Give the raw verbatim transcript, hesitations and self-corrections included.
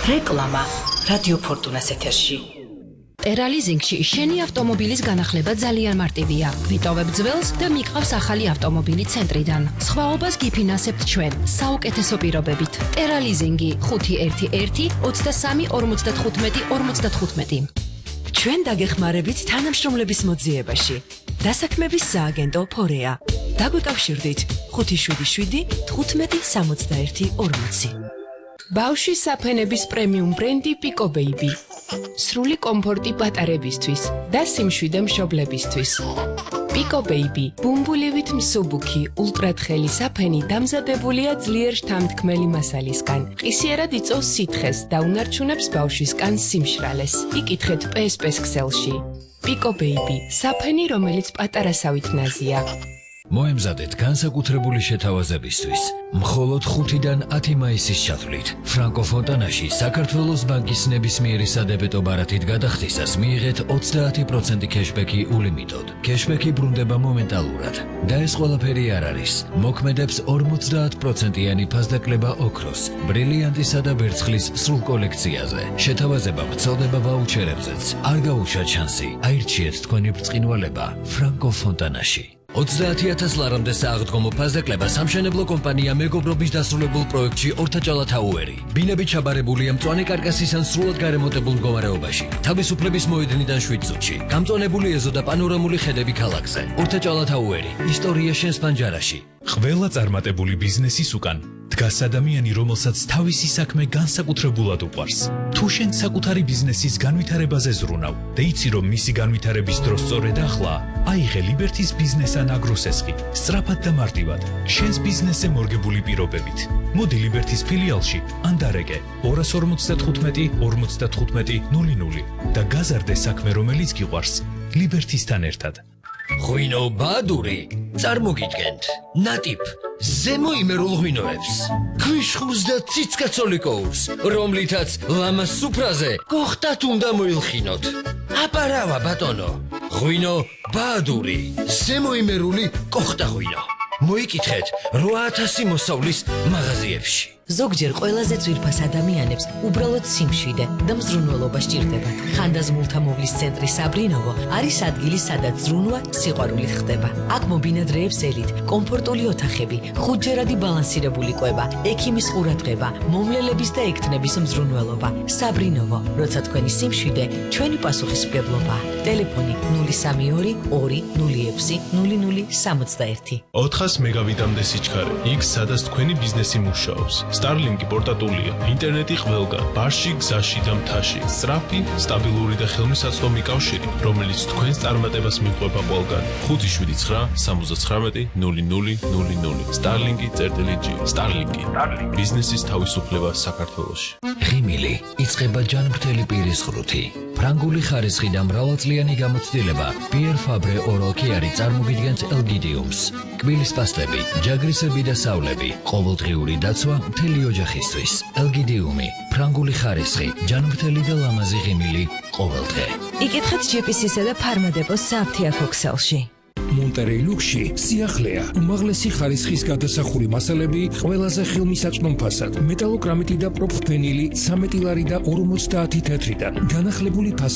რეკლამა რადიო ფორტუნას ეთერში. ტერალიზინგში შენი ავტომობილის განახლება ძალიან მარტივია. ვიტოვებ ძველს და მიყავს ახალი ავტომობილი ცენტრიდან. სხვაობას გიფინანსებთ ჩვენ საუკეთესო პირობებით. ტერალიზინგი ხუთი ერთი ერთი ოცდასამი ორმოცდათხუთმეტი ორმოცდათხუთმეტი. ჩვენ დაგეხმარებით თანამშრომლების მოძიებაში. დასაქმების სააგენტო ფორეა. დაგვეკავშირდით ხუთი შვიდი შვიდი თხუთმეტი სამოცდაერთი ორმოცი. ბავშვის საფენების პრემიუმ ბრენდი პიკო ბეიბი. სრული კომფორტი პატარებისთვის და სიმშვიდე მშობლებისთვის. პიკო ბეიბი ბუმბულივით მსუბუქი ულტრათხელი საფენი დამზადებულია ძლიერ შთამთქმელი მასალისგან. ყისიერად იწვევს სითხეს და უნარჩუნებს ბავშვის კანს სიმშრალეს. იკითხეთ პე ეს პე-ს ქსელში. პიკო ბეიბი საფენი, რომელიც პატარასავით ნაზია. მოემზადეთ განსაკუთრებული შეთავაზებისთვის. მხოლოდ ხუთიდან ათი მაისის ჩათვლით. ფრანკო ფონტანაში საქართველოს ბანკის ნებისმიერი სადებეტო ბარათით გადახდისას მიიღეთ ოცდაათი პროცენტი ქეშბექი ულიმიტოდ. ქეშბექი ბრუნდება მომენტალურად და ეს ყველაფერი არ არის. მოქმედებს ორმოცდაათ პროცენტიანი ფასდაკლება ოქროს, ბრილიანტისა და ვერცხლის სრულ კოლექციაზე. შეთავაზება ვრცელდება ვაუჩერებზეც. არ გაუშვათ შანსი. აირჩიეთ თქვენი ბრწყინვალება ფრანკო ფონტანაში. ოცდაათი ათას ლარამდე სააღდგომო ფასდაკლება სამშენებლო კომპანია მეგობრობის დასრულებულ პროექტში ორთაჭალათაუერი. ბინები ჩაბარებულია მწვანე კარკასის ან სრულად გარემონტებულ მდგომარეობაში. თავისუფლების მოედნიდან შვიდ წუთში. გამწვანებული ეზო და პანორამული ხედები ქალაქზე. ორთაჭალათაუერი. ისტორია შენს პანჯარაში. ყველა წარმატებული ბიზნესის უკან დგას ადამიანი, რომელსაც თავისი საქმე განსაკუთრებულად უყვარს. თუ შენ საკუთარი ბიზნესის განვითარებაზე ზრუნავ და იცი, რომ მისი განვითარების დრო სწორედ ახლა, აიღე ლიბერთის ბიზნეს ან აგროსესხი, სწრაფად და მარტივად, შენს ბიზნესზე მორგებული პირობებით. მოდი ლიბერთის ფილიალში ან დარეკე ორას ორმოცდათხუთმეტი ორმოცდათხუთმეტი ნული ნული და გაზარდე საქმე, რომელიც გიყვარს, ლიბერთისთან ერთად. ღვინო ბადური წარმოგიდგენთ ნატიფ ზემო იმერულ ღვინოებს, ქვიშხულს და ციცკაცოლიკოურს, რომლითაც ლამას სუფრაზე გოხტათ უნდა მოილხინოთ. აპარავა ბატონო, ღვინო ბადური, ზემო იმერული კოხტა ღვინო. მოიკითხეთ რვა ათასი მოსავლის მაღაზიებში. ზოგჯერ ყველაზე ძვირფას ადამიანებს უბრალოდ სიმშვიდე და მზრუნველობა სჭირდებათ. ხანდაზმულთა მოვლის ცენტრი საბრინოვო არის ადგილი, სადაც ზრუნვა სიყვარულით ხდება. აქ მობინადრეებს ელით, კომფორტული ოთახები, ხუთჯერადი ბალანსირებული კვება, ექიმის ყურადღება, მომლელების და ექთნების მზრუნველობა. საბრინოვო, როცა თქვენი სიმშვიდე, ჩვენი პასუხისმგებლობა. ტელეფონი ნული სამი ორი ორი ნული ექვსი ნული ნული სამოცდაერთი. ოთხას მეგავიტამდე სიჩქარე, იქ სადაც თქვენი ბიზნესი მუშაობს. Starlink-ი პორტატულია, ინტერნეტი ყველგან, ბარში, გზაში და მთაში. სწრაფი, სტაბილური და ხელმისაწვდომი კავშირი, რომელიც თქვენს წარმატებას მიყვება ყველგან. ხუთი შვიდი ცხრა სამოცდაცხრამეტი ნული ნული ნული ნული. Starlink-ი წერტილი ჯი. Starlink-ი. ბიზნესის თავისუფლება საქართველოში. ღიმილი იწყება ჯანმრთელი პირის ღრუთი. ფრანგული ხარისხი და მრავალწლიანი გამოცდილება Pierre Fabre Oral Care წარმოგიდგენთ ელგიდიუმს. კბილის პასტები, ჯაგრისები და სავლები, ყოველდღიური დაცვა მთელი ოჯახისთვის. ელგიდიუმი, ფრანგული ხარისხი, ჯანმრთელი და ლამაზი ღიმილი ყოველდღე. იკითხეთ ჯი პი სი-სა და ფარმადეპოს სააფთიაქო ქსელში. მონტერეი ლუქსში სიახლეა, უმაღლესი ხარისხის გადასახური მასალები ყველაზე ხელმისაწვდომ ფასად, მეტალოკრამიტი და პროპფენილი, სამეტილარი და ორმოცდაათი თეთრიდან, განახლებული